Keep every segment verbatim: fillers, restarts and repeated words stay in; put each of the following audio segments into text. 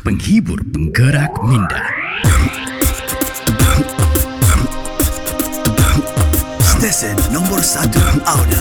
penghibur penggerak minda. Stesen nombor satu Auda.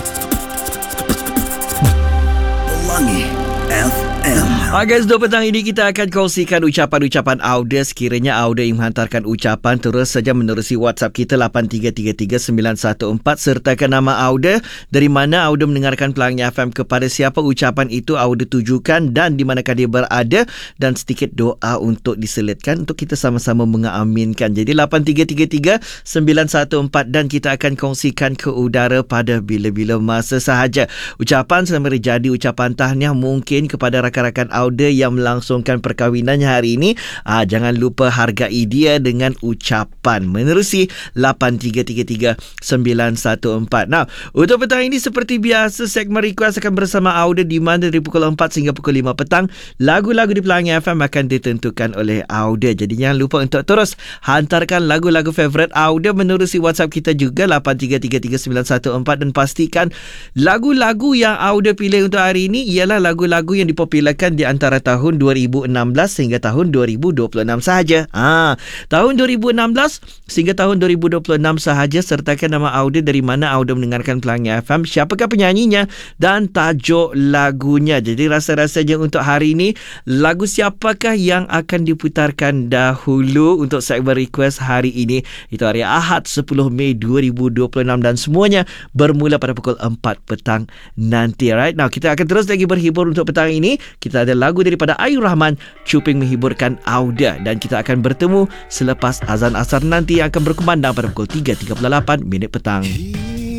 Pelangi F M. Guys, dua petang ini kita akan kongsikan ucapan-ucapan Auda. Sekiranya Auda yang menghantarkan ucapan, terus saja menerusi WhatsApp kita lapan tiga tiga tiga sembilan satu empat. Sertakan nama Auda, dari mana Auda mendengarkan Pelangi F M, kepada siapa ucapan itu Auda tujukan dan di manakah dia berada, dan sedikit doa untuk diselitkan untuk kita sama-sama mengaminkan. Jadi lapan tiga tiga tiga sembilan satu empat dan kita akan kongsikan ke udara pada bila-bila masa sahaja. Ucapan sama ada jadi ucapan tahniah mungkin kepada rakan-rakan Auda yang melangsungkan perkahwinannya hari ini. Ah, jangan lupa hargai dia dengan ucapan menerusi lapan tiga tiga tiga sembilan satu empat. Nah, untuk petang ini seperti biasa segmen request akan bersama Auda, di mana dari pukul empat hingga pukul lima petang lagu-lagu di Pelangi F M akan ditentukan oleh Auda. Jadi jangan lupa untuk terus hantarkan lagu-lagu favourite Auda menerusi WhatsApp kita juga lapan tiga tiga tiga sembilan satu empat, dan pastikan lagu-lagu yang Auda pilih untuk hari ini ialah lagu-lagu yang dipopularkan di antara tahun dua ribu enam belas hingga tahun dua ribu dua puluh enam sahaja. Ah, tahun dua ribu enam belas sehingga tahun dua ribu dua puluh enam sahaja. Sertakan nama Auda, dari mana Auda mendengarkan Pelangi F M, siapakah penyanyinya dan tajuk lagunya. Jadi rasa-rasanya untuk hari ini, lagu siapakah yang akan diputarkan dahulu untuk segmen request hari ini? Itu hari Ahad sepuluh Mei dua ribu dua puluh enam dan semuanya bermula pada pukul empat petang nanti. Right? Now, kita akan terus lagi berhibur untuk petang ini. Kita ada lagu daripada Ayu Rahman, Cuping menghiburkan Auda, dan kita akan bertemu selepas azan asar nanti yang akan berkumandang pada pukul tiga tiga puluh lapan minit petang.